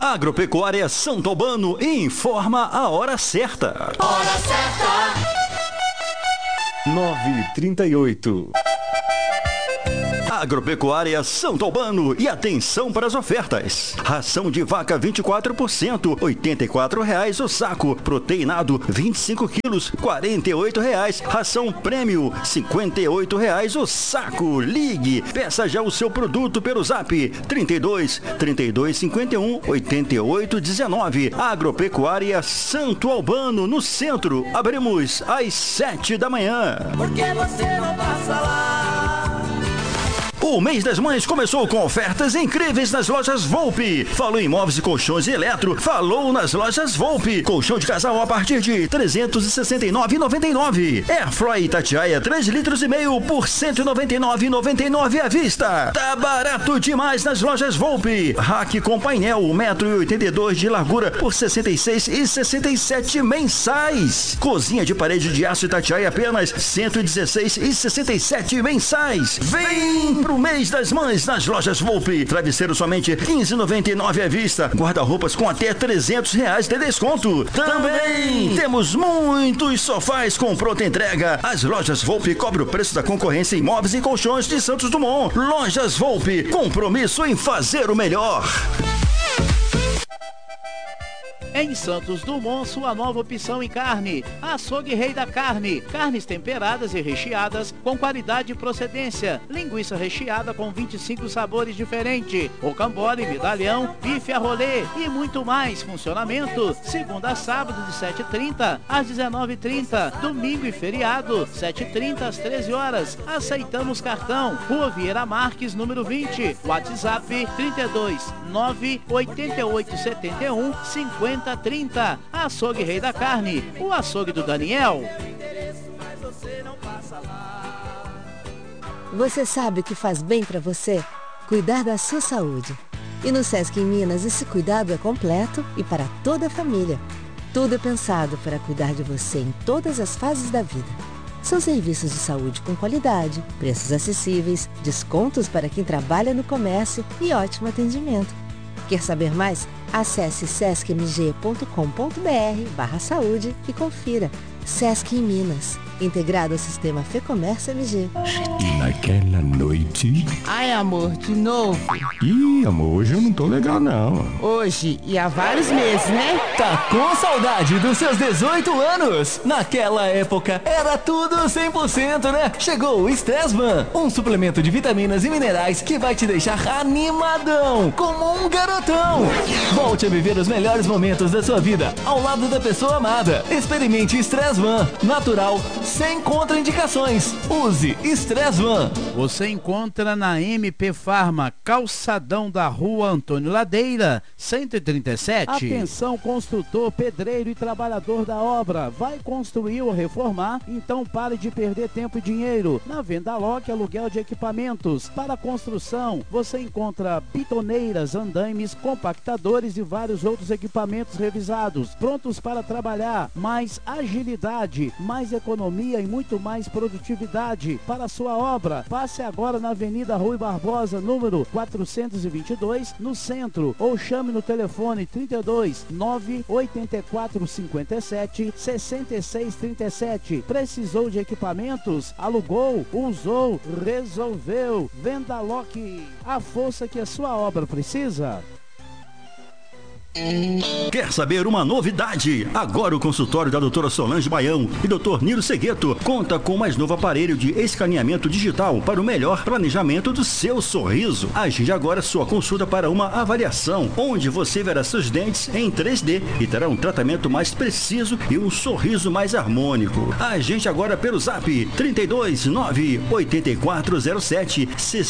Agropecuária Santo Albano informa a hora certa. Hora certa. 9h38. Agropecuária Santo Albano, e atenção para as ofertas. Ração de vaca 24%, R$ 84,00 o saco. Proteinado 25 quilos, R$ 48,00. Ração prêmio, R$ 58,00 o saco. Ligue, peça já o seu produto pelo Zap 32 51 88 19. Agropecuária Santo Albano, no centro. Abrimos às 7 da manhã. Por que você não passa lá? O mês das mães começou com ofertas incríveis nas lojas Volpe. Falou em móveis e colchões e eletro, falou nas lojas Volpe. Colchão de casal a partir de R$ 369,99. Airfry Itatiaia 3,5 litros por R$ 199,99 à vista. Tá barato demais nas lojas Volpe. Rack com painel 1,82 m de largura por R$ 66,67 mensais. Cozinha de parede de aço Itatiaia apenas R$ 116,67 mensais. Vem pro mês das mães nas lojas Volpe. Travesseiro somente R$ 15,99 à vista. Guarda-roupas com até R$ 300 de desconto. Também temos muitos sofás com pronta entrega. As lojas Volpe cobrem o preço da concorrência em móveis e colchões de Santos Dumont. Lojas Volpe, compromisso em fazer o melhor. Em Santos Dumont, sua nova opção em carne. Açougue Rei da Carne. Carnes temperadas e recheadas com qualidade e procedência. Linguiça recheada com 25 sabores diferentes. Rocambole, medalhão, bife a rolê e muito mais. Funcionamento segunda a sábado de 7h30 às 19h30. Domingo e feriado 7h30 às 13 horas. Aceitamos cartão. Rua Vieira Marques, número 20. WhatsApp 32 98871 5030. Açougue Rei da Carne, o açougue do Daniel. Você sabe o que faz bem para você? Cuidar da sua saúde. E no Sesc em Minas, esse cuidado é completo e para toda a família. Tudo é pensado para cuidar de você em todas as fases da vida. São serviços de saúde com qualidade, preços acessíveis, descontos para quem trabalha no comércio e ótimo atendimento. Quer saber mais? Acesse sescmg.com.br/saúde e confira. Sesc em Minas, integrado ao sistema Fecomércio MG. E naquela noite... Ai, amor, de novo? Ih, amor, hoje eu não tô legal, não. Hoje e há vários meses, né? Tá com saudade dos seus 18 anos? Naquela época era tudo 100%, né? Chegou o Stressman, um suplemento de vitaminas e minerais que vai te deixar animadão, como um garotão. Volte a viver os melhores momentos da sua vida ao lado da pessoa amada. Experimente Stressman, natural, sem contraindicações. Use Stressman. Você encontra na MP Farma, calçadão da Rua Antônio Ladeira, 137. Atenção, construtor, pedreiro e trabalhador da obra. Vai construir ou reformar? Então pare de perder tempo e dinheiro. Na Vendaloc, aluguel de equipamentos para construção. Você encontra bitoneiras, andaimes, compactadores e vários outros equipamentos revisados, prontos para trabalhar. Mais agilidade, mais economia e muito mais produtividade para a sua obra. Passe agora na Avenida Rui Barbosa, número 422, no centro, ou chame no telefone 32 984 57 66 37. Precisou de equipamentos? Alugou, usou, resolveu. Vendaloc, a força que a sua obra precisa. Quer saber uma novidade? Agora o consultório da doutora Solange Baião e doutor Nilo Segueto conta com o mais novo aparelho de escaneamento digital para o melhor planejamento do seu sorriso. Agende agora sua consulta para uma avaliação, onde você verá seus dentes em 3D e terá um tratamento mais preciso e um sorriso mais harmônico. Agende agora pelo Zap 32 98407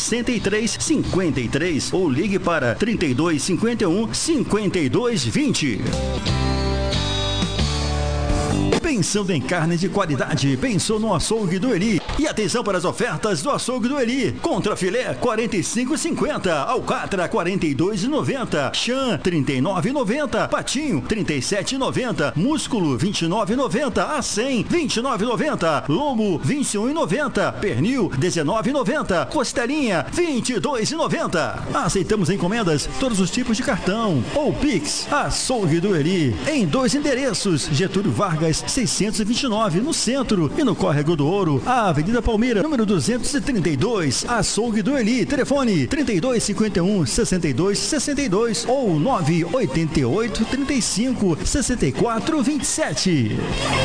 6353 ou ligue para 3251 5220. Pensando em carne de qualidade, pensou no açougue do Eli. E atenção para as ofertas do açougue do Eli. Contrafilé, R$ 45,50. Alcatra, R$ 42,90. Chã, R$ 39,90. Patinho, R$ 37,90. Músculo, R$ 29,90. A100, R$ 29,90. Lombo, R$ 21,90. Pernil, R$ 19,90. Costelinha, R$ 22,90. Aceitamos encomendas, todos os tipos de cartão ou Pix. Açougue do Eli, em 2 endereços: Getúlio Vargas 629 no centro e no Córrego do Ouro, a Avenida Palmeira, número 232. Açougue do Eli, telefone 3251 6262 ou 988 35 64 27.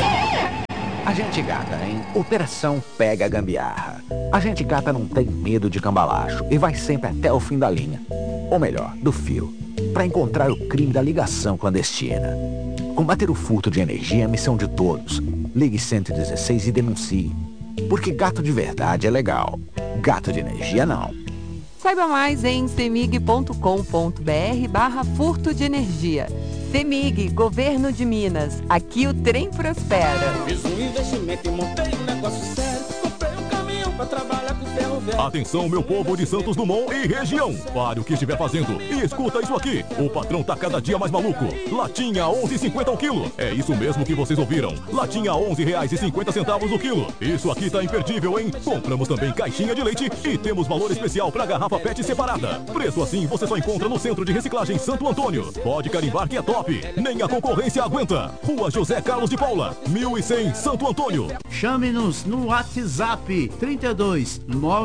Agente Gata, em Operação Pega a Gambiarra. Agente Gata não tem medo de cambalacho e vai sempre até o fim da linha. Ou melhor, do fio, para encontrar o crime da ligação clandestina. Combater o furto de energia é a missão de todos. Ligue 116 e denuncie. Porque gato de verdade é legal. Gato de energia não. Saiba mais em cemig.com.br/furto de energia. CEMIG, Governo de Minas. Aqui o trem prospera. Fiz um investimento e montei um negócio sério. Comprei um caminhão pra trabalhar com ferro velho. Atenção, meu povo de Santos Dumont e região. Pare o que estiver fazendo e escuta isso aqui. O patrão tá cada dia mais maluco. Latinha 11,50 o quilo. É isso mesmo que vocês ouviram. Latinha R$11,50 o quilo. Isso aqui tá imperdível, hein? Compramos também caixinha de leite e temos valor especial pra garrafa PET separada. Preço assim você só encontra no Centro de Reciclagem Santo Antônio. Pode carimbar que é top. Nem a concorrência aguenta. Rua José Carlos de Paula, 1100, Santo Antônio. Chame-nos no WhatsApp 32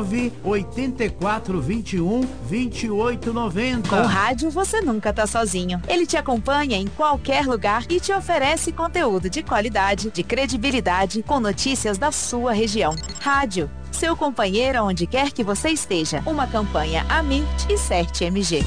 984 21 28 90. Com rádio você nunca tá sozinho. Ele te acompanha em qualquer lugar e te oferece conteúdo de qualidade, de credibilidade, com notícias da sua região. Rádio, seu companheiro onde quer que você esteja. Uma campanha Amirt e CERT-MG.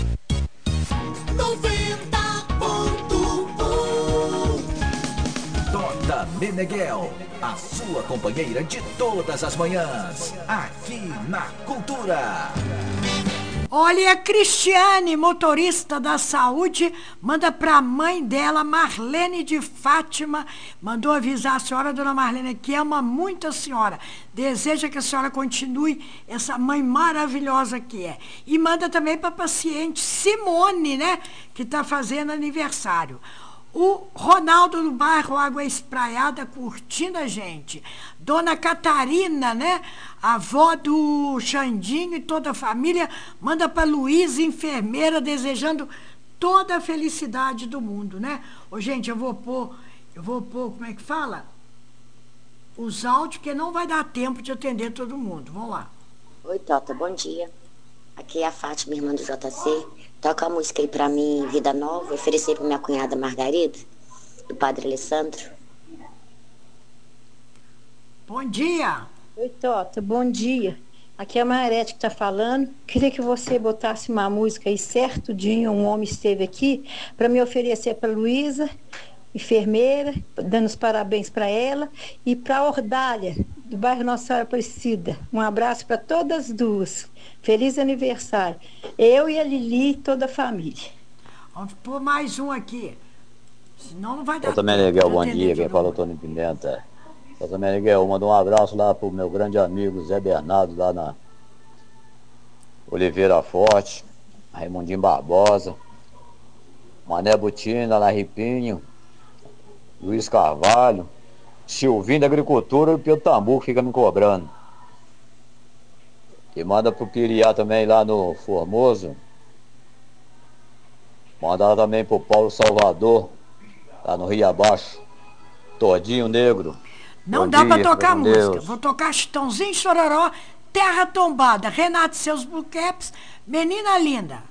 Dona Meneghel, a sua companheira de todas as manhãs, aqui na Cultura. Olha, a Cristiane, motorista da saúde, manda pra mãe dela, Marlene de Fátima, mandou avisar a senhora, dona Marlene, que ama muito a senhora, deseja que a senhora continue essa mãe maravilhosa que é. E manda também pra paciente Simone, né, que tá fazendo aniversário. O Ronaldo do bairro Água Espraiada curtindo a gente. Dona Catarina, né? A avó do Xandinho e toda a família, manda para Luísa, enfermeira, desejando toda a felicidade do mundo, né? Ô, gente, eu vou pôr, como é que fala? Os áudios, porque não vai dar tempo de atender todo mundo. Vamos lá. Oi, Tota, bom dia. Aqui é a Fátima, irmã do JC. Toca a música aí pra mim, Vida Nova, oferecer pra minha cunhada Margarida, do Padre Alessandro. Bom dia! Oi, Tota, bom dia. Aqui é a Marete que tá falando. Queria que você botasse uma música aí, certo dia um homem esteve aqui, para me oferecer pra Luísa, enfermeira, dando os parabéns para ela, e pra Ordália, do bairro Nossa Senhora Aparecida. Um abraço para todas as duas. Feliz aniversário. Eu e a Lili e toda a família. Vamos pôr mais um aqui. Senão não vai dar. Eu também, Miguel, bom dia. Quem falou, Tony Pimenta. Eu também, Miguel, mando um abraço lá pro meu grande amigo Zé Bernardo, lá na Oliveira Forte, Raimundinho Barbosa, Mané Butina, lá Ripinho, Luiz Carvalho, Silvinho da Agricultura e o Pedro Tambu que fica me cobrando. E manda pro Piriá também lá no Formoso. Manda lá também pro Paulo Salvador, lá no Rio Abaixo. Todinho Negro. Não Bom dá dia, pra tocar música. Deus. Vou tocar Chitãozinho Chororó, Terra Tombada, Renato e seus Blue Caps, Menina Linda.